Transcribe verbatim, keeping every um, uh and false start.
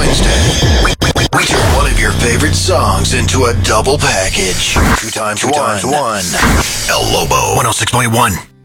instead. We, we, we turn one of your favorite songs into a double package. Two times Two one. Times one. El Lobo one oh six point one.